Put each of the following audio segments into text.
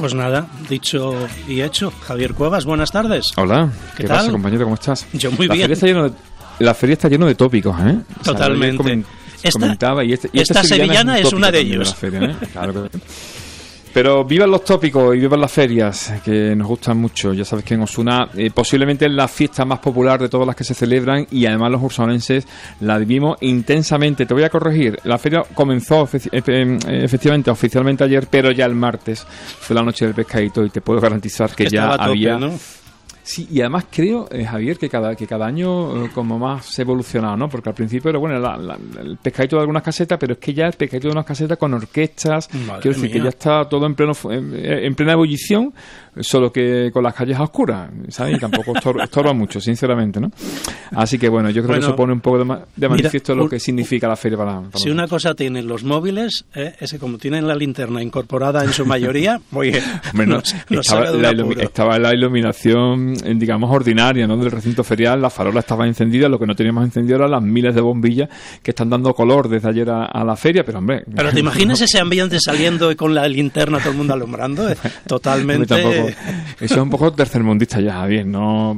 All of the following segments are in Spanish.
Pues nada, dicho y hecho. Javier Cuevas, buenas tardes. Hola, ¿Qué pasa, compañero? ¿Cómo estás? Yo muy bien. La feria está lleno de tópicos, ¿eh? Totalmente. O sea, comentaba y esta sevillana es una de ellos. La feria, ¿eh? Claro que... Pero vivan los tópicos y vivan las ferias, que nos gustan mucho. Ya sabes que en Osuna posiblemente es la fiesta más popular de todas las que se celebran, y además los ursanenses la vivimos intensamente. Te voy a corregir, la feria comenzó efectivamente, oficialmente ayer, pero ya el martes fue la noche del pescadito, y te puedo garantizar que ya había... ¿no? Sí, y además creo, Javier, que cada año como más se ha evolucionado, ¿no? Porque al principio era, bueno, el pescadito de algunas casetas, pero es que ya el pescadito de unas casetas con orquestas, quiero decir que ya está todo en plena ebullición, solo que con las calles a oscuras, ¿sabes? Y tampoco estorba mucho, sinceramente, ¿no? Así que bueno, yo creo que eso pone un poco de manifiesto lo que significa la feria para si una cosa tienen los móviles, es que como tienen la linterna incorporada en su mayoría, muy bien. Bueno, estaba la iluminación, digamos, ordinaria, ¿no?, del recinto ferial. La farola estaba encendida, lo que no teníamos encendido eran las miles de bombillas que están dando color desde ayer a la feria, pero hombre... Pero te imaginas ese ambiente saliendo y con la linterna todo el mundo alumbrando, totalmente... Tampoco, eso es un poco tercermundista ya, Javier, no...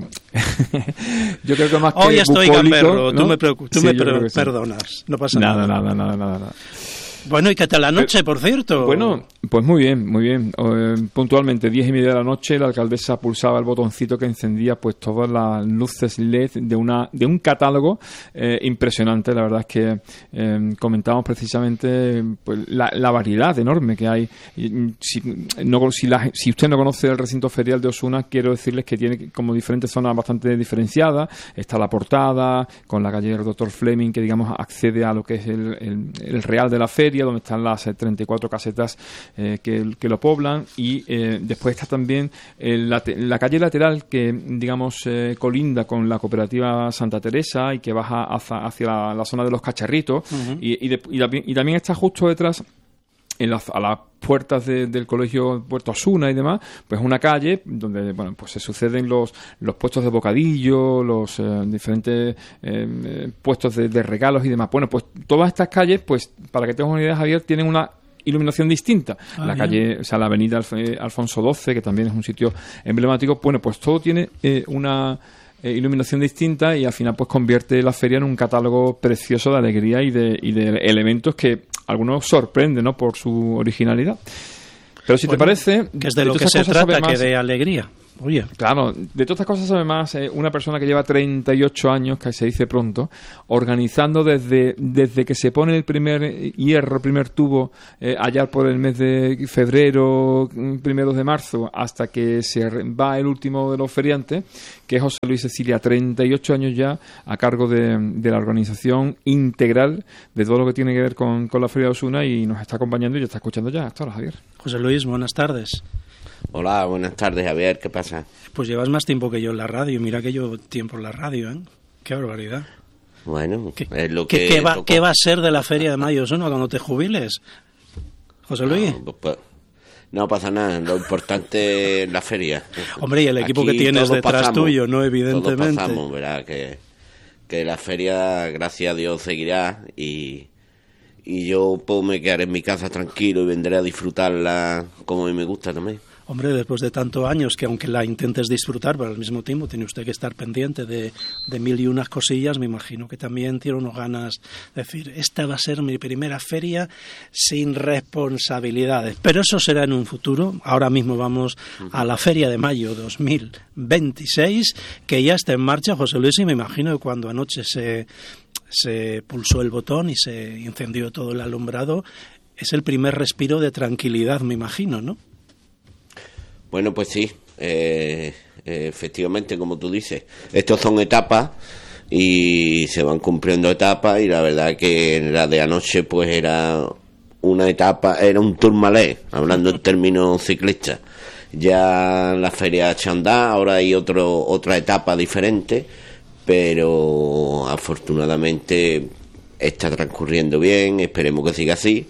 Yo creo que más que hoy estoy gamberro, ¿no? tú me perdonas, no pasa nada. Nada. Bueno, ¿y qué tal la noche, por cierto? Bueno, pues muy bien. Puntualmente, 10:30 de la noche, la alcaldesa pulsaba el botoncito que encendía pues todas las luces LED de un catálogo impresionante. La verdad es que comentábamos precisamente pues la variedad enorme que hay. Si usted no conoce el recinto ferial de Osuna, quiero decirles que tiene como diferentes zonas bastante diferenciadas. Está la portada, con la calle del Dr. Fleming, que digamos accede a lo que es el real de la feria, donde están las 34 casetas que lo poblan, y después está también la calle lateral que digamos colinda con la cooperativa Santa Teresa y que baja hacia la zona de los Cacharritos. Uh-huh. y también está justo detrás, a las puertas del colegio Puerto Osuna y demás, pues una calle donde pues se suceden los puestos de bocadillo, los diferentes puestos de regalos y demás. Bueno, pues todas estas calles, pues para que tengas una idea, Javier, tienen una iluminación distinta. La calle, o sea, la avenida Alfonso XII, que también es un sitio emblemático, bueno, pues todo tiene una iluminación distinta, y al final pues convierte la feria en un catálogo precioso de alegría y de elementos que algunos sorprenden, ¿no?, por su originalidad. Pero si te parece, que es de lo que se trata, que de alegría. Oye. Claro, de todas estas cosas sabe más una persona que lleva 38 años, que se dice pronto, organizando desde que se pone el primer hierro, el primer tubo, allá por el mes de febrero, primeros de marzo, hasta que se va el último de los feriantes, que es José Luis Cecilia, 38 años ya a cargo de la organización integral de todo lo que tiene que ver con la Feria de Osuna, y nos está acompañando y ya está escuchando ya. Hasta ahora, Javier. José Luis, buenas tardes. Hola, buenas tardes, Javier, ¿qué pasa? Pues llevas más tiempo que yo en la radio, mira que yo tiempo en la radio, ¿eh? Qué barbaridad. Bueno, es lo que... ¿Qué va a ser de la Feria de Mayo Osuna cuando te jubiles, José Luis? No pasa nada, lo importante es la feria. Hombre, y el equipo aquí que tienes detrás tuyo, ¿no? Evidentemente. Todos pasamos, ¿verdad? Que la feria, gracias a Dios, seguirá, y yo pues me quedaré en mi casa tranquilo y vendré a disfrutarla como a mí me gusta también. Hombre, después de tantos años, que aunque la intentes disfrutar, pero al mismo tiempo tiene usted que estar pendiente de mil y unas cosillas, me imagino que también tiene unas ganas de decir, esta va a ser mi primera feria sin responsabilidades. Pero eso será en un futuro. Ahora mismo vamos a la Feria de Mayo 2026, que ya está en marcha, José Luis, y me imagino que cuando anoche se pulsó el botón y se incendió todo el alumbrado, es el primer respiro de tranquilidad, me imagino, ¿no? Bueno, pues sí, efectivamente, como tú dices, estos son etapas y se van cumpliendo etapas, y la verdad que la de anoche pues era una etapa, era un tourmalet, hablando en términos ciclistas. Ya la feria ha hecho andar, ahora hay otra etapa diferente, pero afortunadamente está transcurriendo bien, esperemos que siga así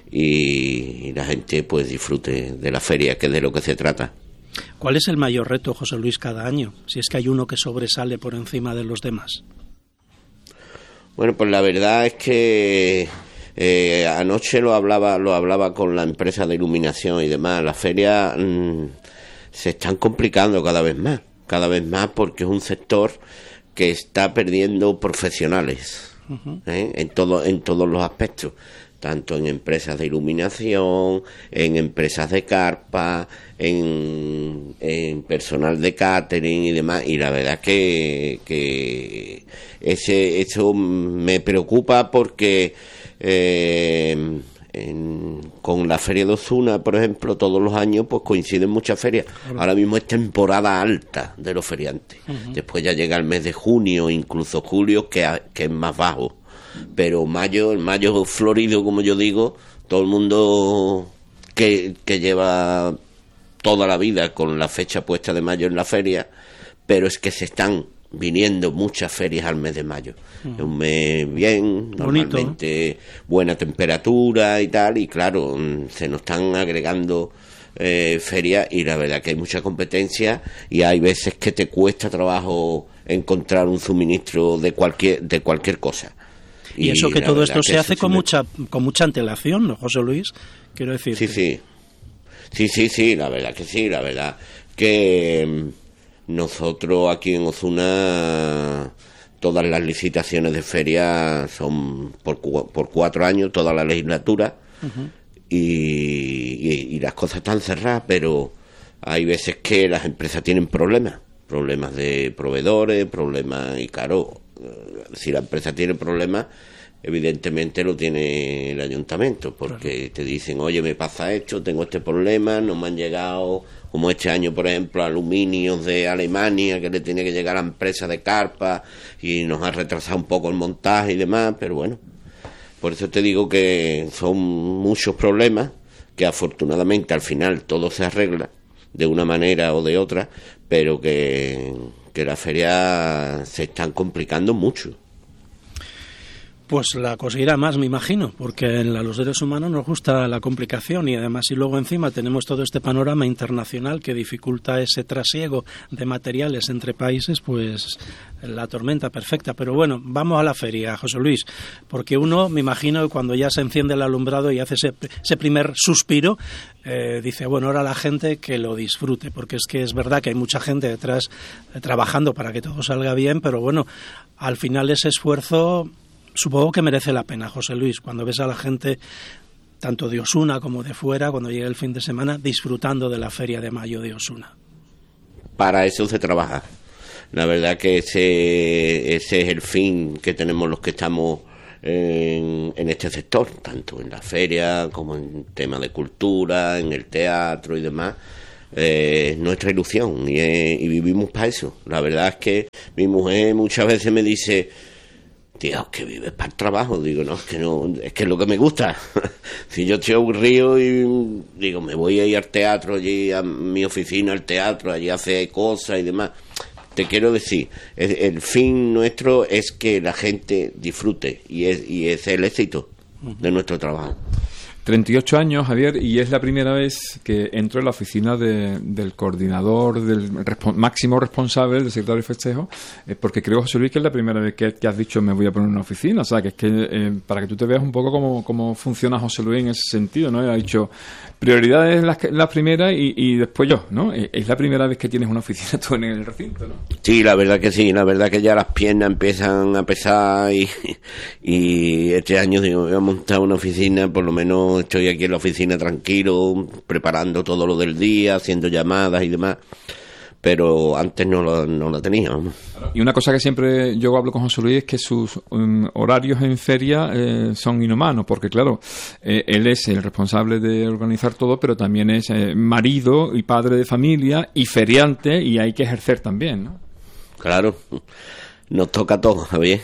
y la gente pues disfrute de la feria, que es de lo que se trata. ¿Cuál es el mayor reto, José Luis, cada año, si es que hay uno que sobresale por encima de los demás? Bueno, pues la verdad es que Anoche lo hablaba con la empresa de iluminación y demás. Las ferias se están complicando cada vez más porque es un sector que está perdiendo profesionales, en todos los aspectos, tanto en empresas de iluminación, en empresas de carpa, en personal de catering y demás, y la verdad que eso me preocupa porque con la feria de Osuna, por ejemplo, todos los años pues coinciden muchas ferias. Ahora mismo es temporada alta de los feriantes. Después ya llega el mes de junio, incluso julio, que es más bajo. Pero el mayo florido, como yo digo, todo el mundo que lleva toda la vida con la fecha puesta de mayo en la feria, pero es que se están viniendo muchas ferias al mes de mayo. Es un mes bien, normalmente buena temperatura y tal, y claro, se nos están agregando ferias, y la verdad que hay mucha competencia y hay veces que te cuesta trabajo encontrar un suministro de cualquier cosa. Y eso que todo esto se hace con mucha antelación, ¿no, José Luis? Quiero decir. Sí, la verdad que sí, la verdad que nosotros aquí en Osuna todas las licitaciones de feria son por 4 años, toda la legislatura, y las cosas están cerradas, pero hay veces que las empresas tienen problemas de proveedores, y claro, si la empresa tiene problemas, evidentemente lo tiene el ayuntamiento, porque te dicen, oye, me pasa esto, tengo este problema, no me han llegado, como este año, por ejemplo, aluminios de Alemania, que le tiene que llegar a la empresa de carpa, y nos ha retrasado un poco el montaje y demás, pero bueno, por eso te digo que son muchos problemas, que afortunadamente al final todo se arregla, de una manera o de otra, pero que las ferias se están complicando mucho. Pues la cosa irá más, me imagino, porque a los seres humanos nos gusta la complicación, y además, y luego encima tenemos todo este panorama internacional que dificulta ese trasiego de materiales entre países, pues la tormenta perfecta. Pero bueno, vamos a la feria, José Luis, porque uno, me imagino, que cuando ya se enciende el alumbrado y hace ese primer suspiro, dice, bueno, ahora la gente que lo disfrute, porque es que es verdad que hay mucha gente detrás trabajando para que todo salga bien, pero bueno, al final ese esfuerzo supongo que merece la pena, José Luis, cuando ves a la gente, tanto de Osuna como de fuera, cuando llega el fin de semana, disfrutando de la Feria de Mayo de Osuna. Para eso se trabaja. La verdad que ese es el fin que tenemos los que estamos en este sector, tanto en la feria como en tema de cultura, en el teatro y demás. Nuestra ilusión, y vivimos para eso. La verdad es que mi mujer muchas veces me dice, tío, que vives para el trabajo. Digo, no, es que es lo que me gusta. Si yo estoy aburrido y digo, me voy a ir al teatro, allí a mi oficina, al teatro, allí a hacer cosas y demás. Te quiero decir, el fin nuestro es que la gente disfrute, y es el éxito de nuestro trabajo. 38 años, Javier, y es la primera vez que entro en la oficina del coordinador, del máximo responsable del secretario de festejo, porque creo, José Luis, que es la primera vez que has dicho me voy a poner en una oficina. O sea, que es que para que tú te veas un poco cómo funciona José Luis en ese sentido, ¿no? Ha dicho, prioridades la primera y después yo, ¿no? Es la primera vez que tienes una oficina tú en el recinto, ¿no? Sí, la verdad que sí, la verdad que ya las piernas empiezan a pesar, y este año digo, voy a montar una oficina, por lo menos estoy aquí en la oficina tranquilo, preparando todo lo del día, haciendo llamadas y demás, pero antes no la tenía. Y una cosa que siempre yo hablo con José Luis es que sus horarios en feria son inhumanos, porque claro, él es el responsable de organizar todo, pero también es marido y padre de familia y feriante, y hay que ejercer también, ¿no? Claro, nos toca a todos, Javier.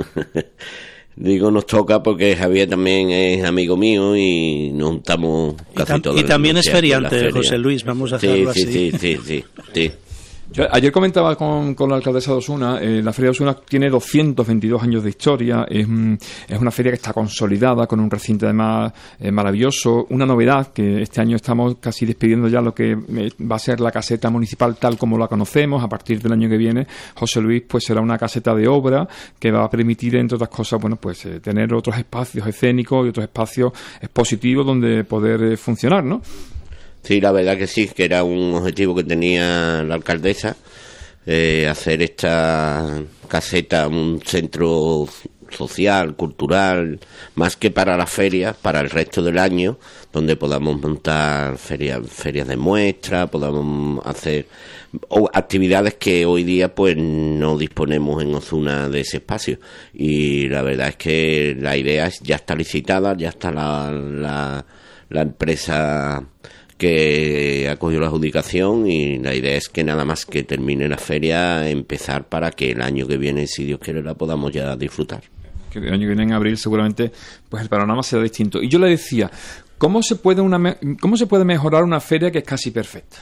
Digo nos toca porque Javier también es amigo mío y nos juntamos casi todos. Y también es feriante, José Luis, vamos a hacerlo así. Sí. Yo ayer comentaba con la alcaldesa de Osuna, la Feria de Osuna tiene 222 años de historia, es una feria que está consolidada, con un recinto además maravilloso. Una novedad, que este año estamos casi despidiendo ya lo que va a ser la caseta municipal tal como la conocemos. A partir del año que viene, José Luis, pues será una caseta de obra que va a permitir, entre otras cosas, bueno, pues tener otros espacios escénicos y otros espacios expositivos donde poder funcionar, ¿no? Sí, la verdad que sí, que era un objetivo que tenía la alcaldesa, hacer esta caseta un centro social, cultural, más que para las ferias, para el resto del año, donde podamos montar ferias de muestra, podamos hacer actividades que hoy día pues no disponemos en Osuna de ese espacio. Y la verdad es que la idea ya está licitada, ya está la empresa que ha cogido la adjudicación, y la idea es que nada más que termine la feria, empezar para que el año que viene, si Dios quiere, la podamos ya disfrutar. Que el año que viene, en abril, seguramente pues el panorama será distinto. Y yo le decía, ¿cómo se puede mejorar una feria que es casi perfecta?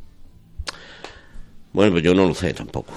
Bueno, pues yo no lo sé tampoco.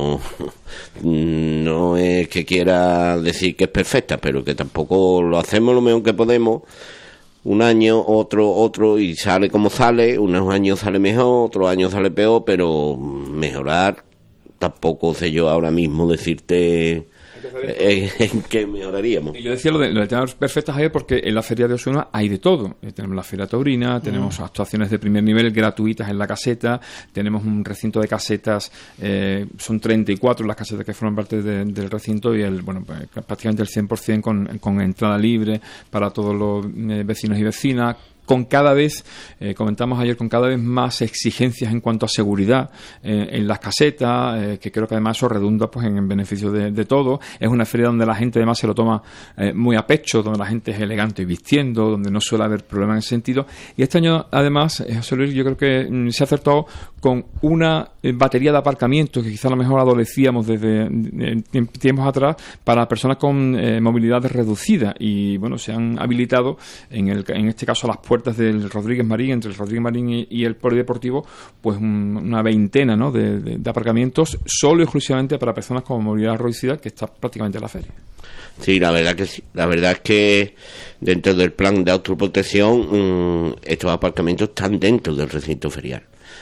No es que quiera decir que es perfecta, pero que tampoco lo hacemos lo mejor que podemos. Un año, otro, y sale como sale. Unos años sale mejor, otros años sale peor, pero mejorar, tampoco sé yo ahora mismo decirte en qué mejoraríamos. Yo decía lo de temas perfectas, Javier, porque en la Feria de Osuna hay de todo. Tenemos la Feria Taurina, tenemos actuaciones de primer nivel gratuitas en la caseta, tenemos un recinto de casetas, son 34 las casetas que forman parte del recinto, y prácticamente el 100% con entrada libre para todos los vecinos y vecinas, con cada vez, comentamos ayer, con cada vez más exigencias en cuanto a seguridad en las casetas, que creo que además eso redunda pues en beneficio de todo. Es una feria donde la gente además se lo toma muy a pecho, donde la gente es elegante y vistiendo, donde no suele haber problemas en ese sentido. Y este año además, José Luis, yo creo que se ha acertado con una batería de aparcamientos que quizá a lo mejor adolecíamos desde tiempos atrás para personas con movilidad reducida, y bueno, se han habilitado en este caso las puertas del Rodríguez Marín, entre el Rodríguez Marín y el polideportivo, pues una veintena, ¿no?, de aparcamientos solo y exclusivamente para personas con movilidad reducida, que está prácticamente en la feria. Sí, la verdad que sí. La verdad es que dentro del plan de autoprotección, estos aparcamientos están dentro del recinto ferial.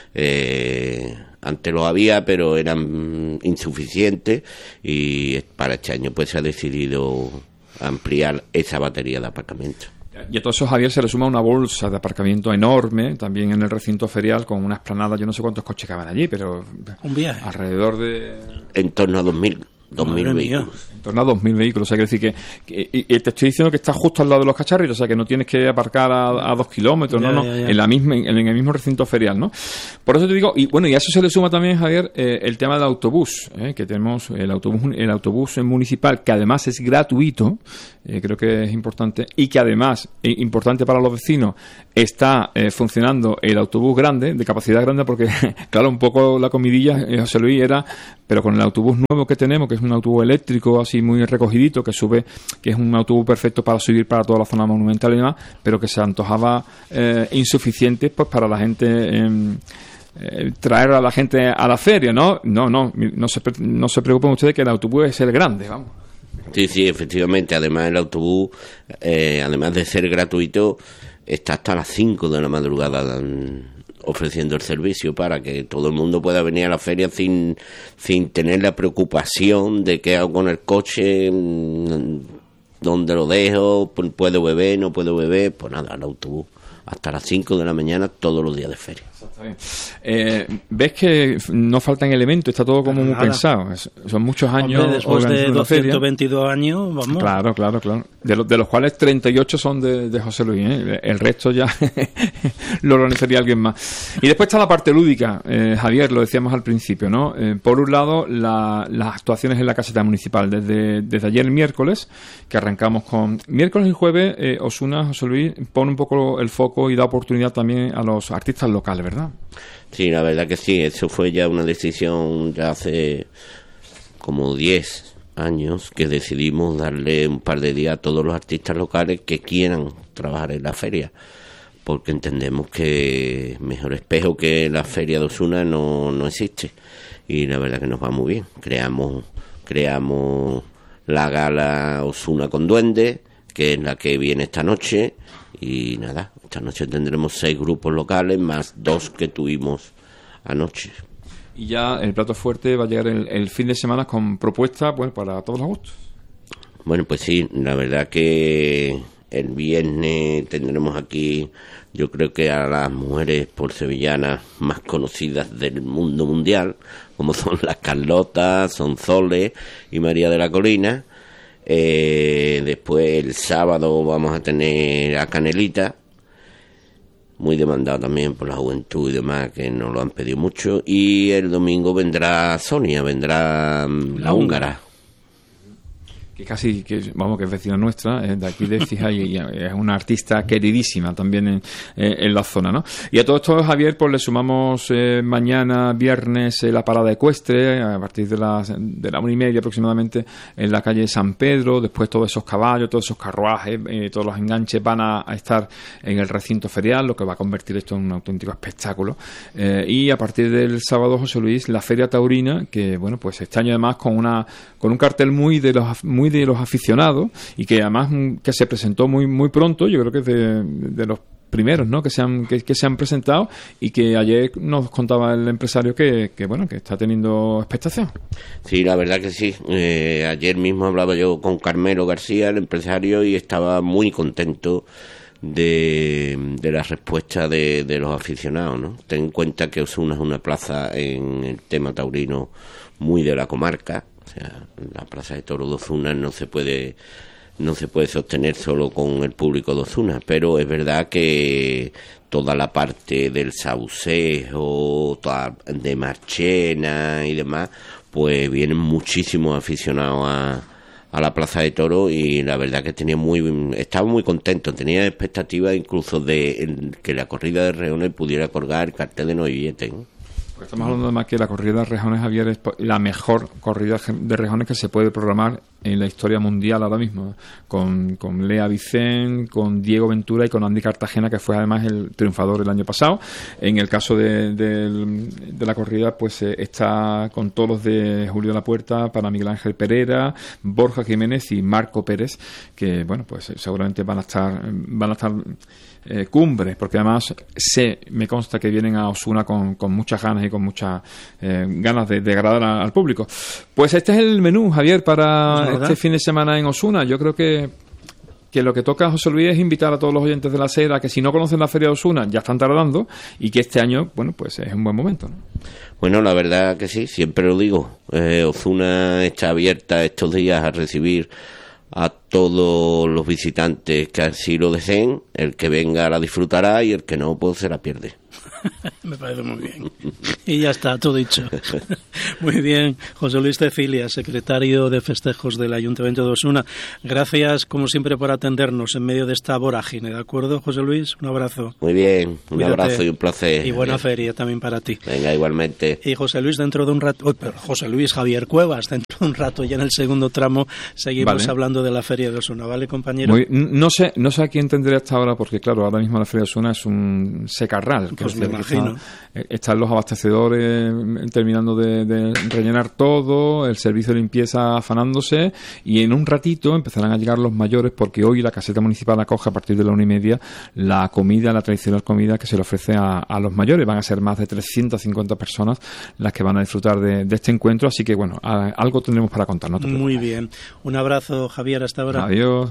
Antes lo había, pero eran insuficientes, y para este año pues se ha decidido ampliar esa batería de aparcamientos. Y a todo eso, Javier, se le suma una bolsa de aparcamiento enorme también en el recinto ferial, con una explanada. Yo no sé cuántos coches caben allí, pero un viaje alrededor de en torno a 2.000 vehículos. En torno a 2.000 vehículos. O sea, quiere decir que te estoy diciendo que está justo al lado de los cacharritos, o sea, que no tienes que aparcar a 2 kilómetros, ya. En el mismo recinto ferial, ¿no? Por eso te digo, y bueno, y a eso se le suma también, Javier, el tema del autobús, que tenemos el autobús municipal, que además es gratuito, creo que es importante, y que además, importante para los vecinos, está funcionando el autobús grande, de capacidad grande, porque, claro, un poco la comidilla, José Luis, era, pero con el autobús nuevo que tenemos, que es un autobús eléctrico así muy recogidito, que sube, que es un autobús perfecto para subir para toda la zona monumental y demás, pero que se antojaba insuficiente pues para la gente, traer a la gente a la feria, ¿no? No se preocupen ustedes, que el autobús es el grande, vamos. Sí, efectivamente. Además, el autobús, además de ser gratuito, está hasta las 5 de la madrugada ofreciendo el servicio para que todo el mundo pueda venir a la feria sin tener la preocupación de qué hago con el coche, dónde lo dejo, puedo beber, no puedo beber. Pues nada, el autobús hasta las 5 de la mañana todos los días de feria. Ves que no faltan elementos, está todo como muy pensado. Son muchos años. Hombre, después de 222 años, vamos. Claro. De los cuales 38 son de José Luis, ¿eh? El resto ya lo organizaría alguien más. Y después está la parte lúdica, Javier, lo decíamos al principio, ¿no? Por un lado, las actuaciones en la caseta municipal. Desde ayer miércoles, que arrancamos con miércoles y jueves, Osuna, José Luis, pone un poco el foco y da oportunidad también a los artistas locales, ¿verdad? Sí, la verdad que sí. Eso fue ya una decisión ya hace como 10 años que decidimos darle un par de días a todos los artistas locales que quieran trabajar en la feria, porque entendemos que mejor espejo que la Feria de Osuna no existe, y la verdad que nos va muy bien. Creamos la gala Osuna con Duende, que es la que viene esta noche, y nada, esta noche tendremos 6 grupos locales más 2 que tuvimos anoche. Y ya el plato fuerte va a llegar el fin de semana con propuestas, bueno, para todos los gustos. Bueno, pues sí, la verdad que el viernes tendremos aquí, yo creo que a las mujeres porsevillanas más conocidas del mundo mundial, como son las Carlotas, Sonsoles y María de la Colina. Después el sábado vamos a tener a Canelita, muy demandado también por la juventud y demás, que nos lo han pedido mucho. Y el domingo vendrá Sonia, vendrá la húngara. Que casi, que es vecina nuestra, de aquí de Cija, y es una artista queridísima también en la zona, ¿no? Y a todo esto, Javier, pues le sumamos mañana, viernes, la parada ecuestre, a partir de la 1:30 aproximadamente, en la calle San Pedro. Después todos esos caballos, todos esos carruajes, todos los enganches van a estar en el recinto ferial, lo que va a convertir esto en un auténtico espectáculo. Y a partir del sábado, José Luis, la Feria Taurina, que bueno, pues este año además con un cartel muy de los aficionados, y que además que se presentó muy pronto. Yo creo que es de los primeros, ¿no?, que se han presentado, y que ayer nos contaba el empresario que está teniendo expectación. Sí, la verdad que sí. Ayer mismo hablaba yo con Carmelo García, el empresario, y estaba muy contento de la respuesta de los aficionados, ¿no? Ten en cuenta que Osuna es una plaza en el tema taurino muy de la comarca. O sea, la plaza de toros de Osuna no se puede sostener solo con el público de Osuna, pero es verdad que toda la parte del Saucejo, toda de Marchena y demás, pues vienen muchísimos aficionados a la plaza de toros, y la verdad que estaba muy contento, tenía expectativas incluso de que la corrida de rejones pudiera colgar el cartel de No hay billete, ¿no? Estamos hablando además que la corrida de rejones, Javier, es la mejor corrida de rejones que se puede programar en la historia mundial ahora mismo, con Lea Vicent, con Diego Ventura y con Andy Cartagena, que fue además el triunfador el año pasado. En el caso de la corrida, pues está con todos los de Julio Lapuerta, para Miguel Ángel Pereira, Borja Jiménez y Marco Pérez, que bueno, pues seguramente van a estar cumbres, porque además me consta que vienen a Osuna con muchas ganas y con muchas ganas de agradar al público. Pues este es el menú, Javier, para este fin de semana en Osuna. Yo creo que lo que toca a José Luis es invitar a todos los oyentes de la SER a que, si no conocen la Feria de Osuna, ya están tardando, y que este año, bueno, pues es un buen momento, ¿no? Bueno, la verdad que sí, siempre lo digo. Osuna está abierta estos días a recibir a todos los visitantes que así lo deseen. El que venga la disfrutará, y el que no, pues se la pierde. Me parece muy bien. Y ya está, todo dicho. Muy bien, José Luis Cecilia, secretario de Festejos del Ayuntamiento de Osuna. Gracias, como siempre, por atendernos en medio de esta vorágine, ¿de acuerdo, José Luis? Un abrazo. Muy bien, abrazo y un placer. Y buena feria también para ti. Venga, igualmente. Y José Luis, dentro de un rato... José Luis Javier Cuevas, dentro de un rato, ya en el segundo tramo, seguimos hablando de la Feria de Osuna, ¿vale, compañero? No sé a quién tendré hasta ahora, porque claro, ahora mismo la Feria de Osuna es un secarral. Pues me imagino. Están los abastecedores terminando de rellenar todo, el servicio de limpieza afanándose, y en un ratito empezarán a llegar los mayores, porque hoy la caseta municipal acoge a partir de la 1:30 la tradicional comida que se le ofrece a los mayores. Van a ser más de 350 personas las que van a disfrutar de este encuentro, así que bueno, algo tendremos para contar. No te preocupes. Muy bien. Un abrazo, Javier, hasta ahora. Adiós.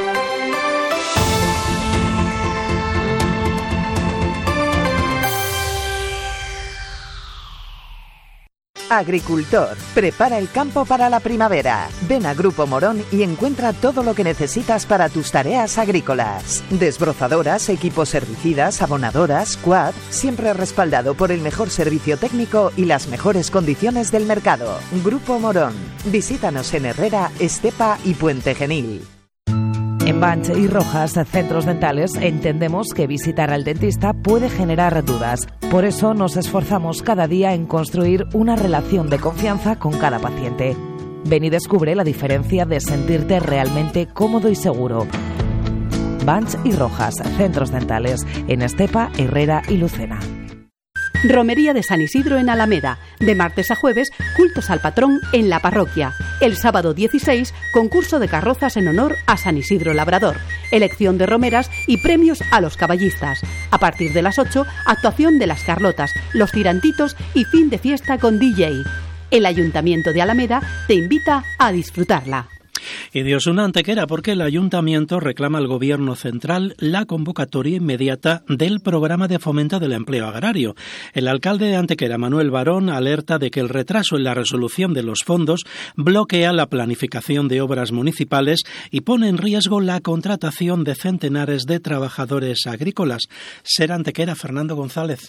Agricultor, prepara el campo para la primavera. Ven a Grupo Morón y encuentra todo lo que necesitas para tus tareas agrícolas. Desbrozadoras, equipos herbicidas, abonadoras, quad, siempre respaldado por el mejor servicio técnico y las mejores condiciones del mercado. Grupo Morón. Visítanos en Herrera, Estepa y Puente Genil. En Banch y Rojas, centros dentales, entendemos que visitar al dentista puede generar dudas. Por eso nos esforzamos cada día en construir una relación de confianza con cada paciente. Ven y descubre la diferencia de sentirte realmente cómodo y seguro. Banch y Rojas, centros dentales en Estepa, Herrera y Lucena. Romería de San Isidro en Alameda. De martes a jueves, cultos al patrón en la parroquia. El sábado 16, concurso de carrozas en honor a San Isidro Labrador. Elección de romeras y premios a los caballistas. A partir de las 8, actuación de las Carlotas, los Tirantitos y fin de fiesta con DJ. El Ayuntamiento de Alameda te invita a disfrutarla. Y Dios, una Antequera, porque el Ayuntamiento reclama al Gobierno central la convocatoria inmediata del Programa de Fomento del Empleo Agrario. El alcalde de Antequera, Manuel Barón, alerta de que el retraso en la resolución de los fondos bloquea la planificación de obras municipales y pone en riesgo la contratación de centenares de trabajadores agrícolas. Ser Antequera, Fernando González.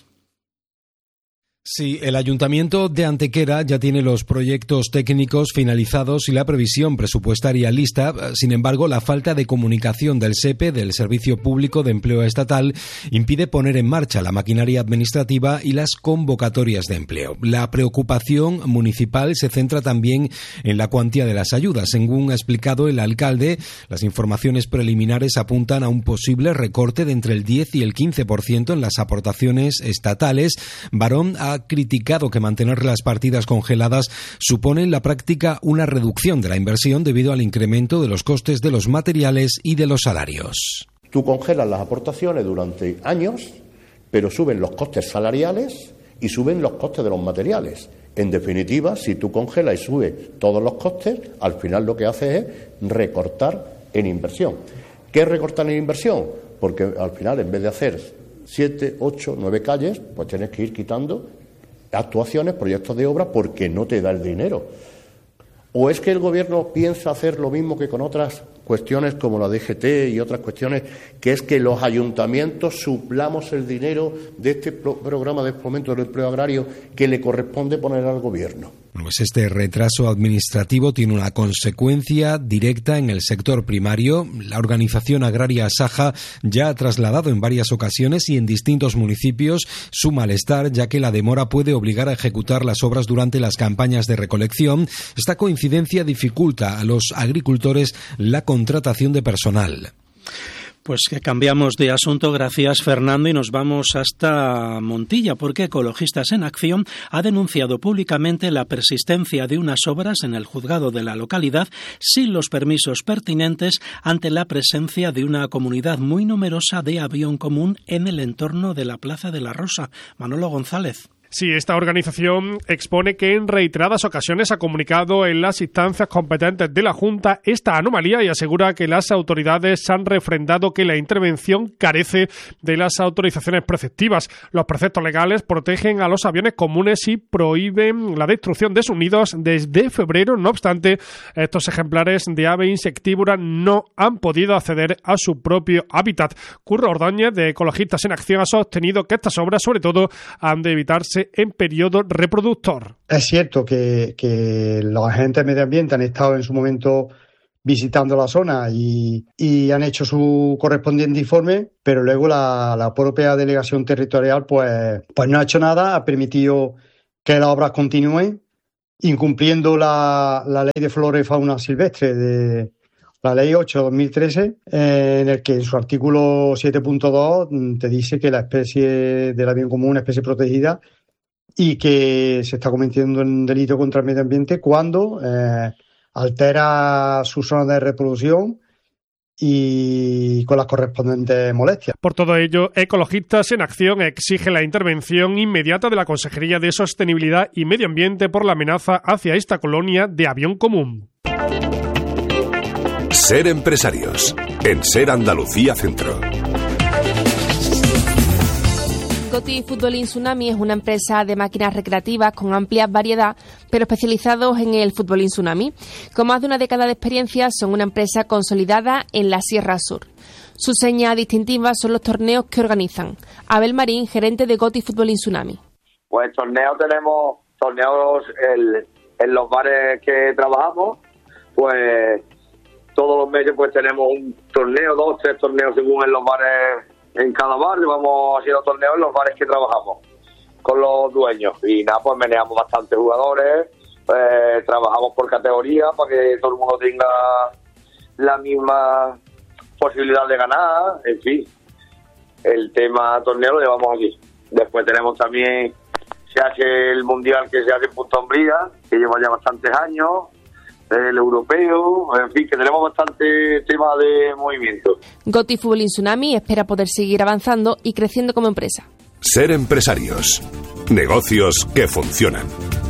Sí, el Ayuntamiento de Antequera ya tiene los proyectos técnicos finalizados y la previsión presupuestaria lista. Sin embargo, la falta de comunicación del SEPE, del Servicio Público de Empleo Estatal, impide poner en marcha la maquinaria administrativa y las convocatorias de empleo. La preocupación municipal se centra también en la cuantía de las ayudas. Según ha explicado el alcalde, las informaciones preliminares apuntan a un posible recorte de entre el 10 y el 15% en las aportaciones estatales. Barón ha criticado que mantener las partidas congeladas supone en la práctica una reducción de la inversión debido al incremento de los costes de los materiales y de los salarios. Tú congelas las aportaciones durante años, pero suben los costes salariales y suben los costes de los materiales. En definitiva, si tú congelas y subes todos los costes, al final lo que haces es recortar en inversión. ¿Qué es recortar en inversión? Porque al final, en vez de hacer 7, 8, 9 calles, pues tienes que ir quitando actuaciones, proyectos de obra, porque no te da el dinero. ¿O es que el Gobierno piensa hacer lo mismo que con otras cuestiones como la DGT y otras cuestiones, que es que los ayuntamientos suplamos el dinero de este programa de fomento del empleo agrario que le corresponde poner al Gobierno? Pues este retraso administrativo tiene una consecuencia directa en el sector primario. La organización agraria Saja ya ha trasladado en varias ocasiones y en distintos municipios su malestar, ya que la demora puede obligar a ejecutar las obras durante las campañas de recolección. Esta coincidencia dificulta a los agricultores la contratación de personal. Pues que cambiamos de asunto, gracias Fernando, y nos vamos hasta Montilla, porque Ecologistas en Acción ha denunciado públicamente la persistencia de unas obras en el juzgado de la localidad sin los permisos pertinentes ante la presencia de una comunidad muy numerosa de avión común en el entorno de la Plaza de la Rosa. Manolo González. Sí, esta organización expone que en reiteradas ocasiones ha comunicado en las instancias competentes de la Junta esta anomalía y asegura que las autoridades han refrendado que la intervención carece de las autorizaciones preceptivas. Los preceptos legales protegen a los aviones comunes y prohíben la destrucción de sus nidos desde febrero. No obstante, estos ejemplares de ave insectívora no han podido acceder a su propio hábitat. Curro Ordóñez, de Ecologistas en Acción, ha sostenido que estas obras, sobre todo, han de evitarse en periodo reproductor. Es cierto que los agentes de medio ambiente han estado en su momento visitando la zona y han hecho su correspondiente informe, pero luego la propia delegación territorial pues no ha hecho nada, ha permitido que las obras continúen, incumpliendo la ley de flora y fauna silvestre de la ley 8/2013, en el que en su artículo 7.2 te dice que la especie del avión común es una especie protegida y que se está cometiendo un delito contra el medio ambiente cuando altera su zona de reproducción y con las correspondientes molestias. Por todo ello, Ecologistas en Acción exige la intervención inmediata de la Consejería de Sostenibilidad y Medio Ambiente por la amenaza hacia esta colonia de avión común. Ser empresarios, en Ser Andalucía Centro. Goti Futbolín Tsunami es una empresa de máquinas recreativas con amplia variedad, pero especializados en el futbolín tsunami. Con más de una década de experiencia, son una empresa consolidada en la Sierra Sur. Su seña distintiva son los torneos que organizan. Abel Marín, gerente de Goti Futbolín Tsunami. Pues tenemos torneos en los bares que trabajamos, pues todos los meses pues tenemos un torneo, 2, 3 torneos según en los bares. En cada bar vamos haciendo torneos en los bares que trabajamos con los dueños y nada, pues manejamos bastantes jugadores, trabajamos por categoría para que todo el mundo tenga la misma posibilidad de ganar, en fin. El tema torneo lo llevamos aquí. Después tenemos también, se hace el mundial que se hace en Punta Umbría, que lleva ya bastantes años, el europeo, en fin, que tenemos bastante tema de movimiento. Goti Fútbol Tsunami espera poder seguir avanzando y creciendo como empresa. Ser empresarios. Negocios que funcionan.